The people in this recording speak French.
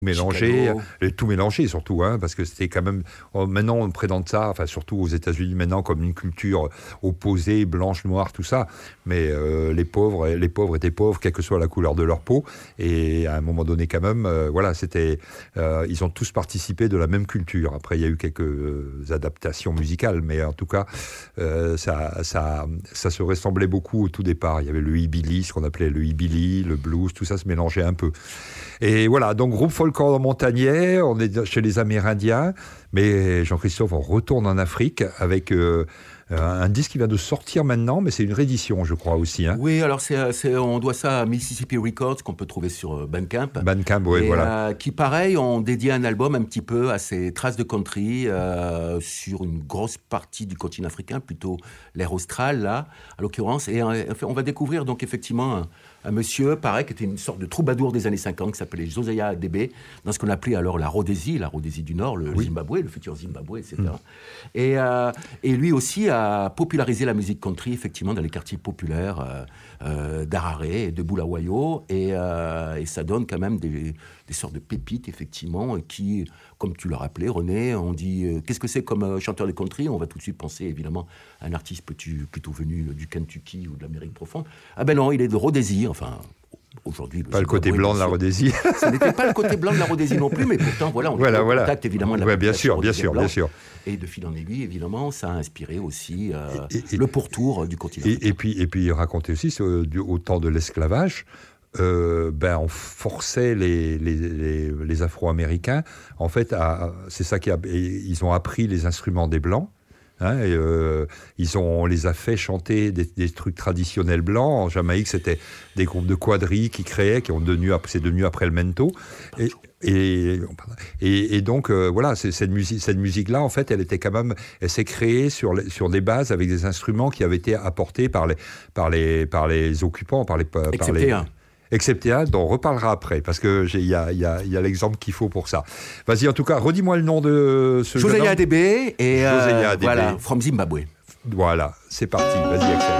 mélangé, Chicago. tout mélangé surtout, hein, parce que c'était quand même. Maintenant, on présente ça, enfin surtout aux États-Unis maintenant, comme une culture opposée, blanche, noire, tout ça. Mais les pauvres étaient pauvres, quelle que soit la couleur de leur peau. Et à un moment donné, quand même, voilà, c'était. Ils ont tous participé de la même culture. Après, il y a eu quelques adaptations musicales, mais en tout cas, ça se ressemblait beaucoup au tout départ. Il y avait le hillbilly, ce qu'on appelait le hillbilly, le blues, tout ça se mélangeait un peu. Et voilà, donc groupe folklore montagnais, on est chez les Amérindiens, mais Jean-Christophe, on retourne en Afrique avec un disque qui vient de sortir maintenant, mais c'est une réédition, je crois aussi. Hein. Oui, alors on doit ça à Mississippi Records, qu'on peut trouver sur Bandcamp. Bandcamp, oui, et, voilà. qui, pareil, ont dédié un album un petit peu à ces traces de country sur une grosse partie du continent africain, plutôt l'ère australe, là, à l'occurrence. Et on va découvrir donc effectivement un monsieur, pareil, qui était une sorte de troubadour des années 50, qui s'appelait Josiah Adebe, dans ce qu'on appelait alors la Rhodésie du Nord, le Zimbabwe, le futur Zimbabwe, etc. Et lui aussi a popularisé la musique country, effectivement, dans les quartiers populaires d'Harare et de Bulawayo, et ça donne quand même des sortes de pépites, effectivement, qui, comme tu l'as rappelé, René, on dit qu'est-ce que c'est comme chanteur de country? On va tout de suite penser, évidemment, à un artiste plutôt venu du Kentucky ou de l'Amérique profonde. Ah ben non, il est de Rhodésie, enfin... Aujourd'hui, pas le côté blanc de la Rhodésie. Ce n'était pas le côté blanc de la Rhodésie non plus, mais pourtant, voilà, on est en contact, évidemment, de la population bien sûr. Et de fil en aiguille, évidemment, ça a inspiré aussi le pourtour du continent. Et puis, raconter aussi, au temps de l'esclavage, on forçait les Afro-Américains, en fait, c'est ça ils ont appris les instruments des Blancs. Hein, on les a fait chanter des trucs traditionnels blancs. En Jamaïque, c'était des groupes de quadrilles qui créaient, c'est devenu après le mento. Et donc, voilà, cette musique-là, en fait, elle s'est créée sur des bases avec des instruments qui avaient été apportés par les occupants, excepté un dont on reparlera après, parce qu'il y a l'exemple qu'il faut pour ça. Vas-y, en tout cas, redis-moi le nom de ce Josiah Adebe, et Josiah Adebe. Voilà, from Zimbabwe. Voilà, c'est parti. Vas-y, Axel.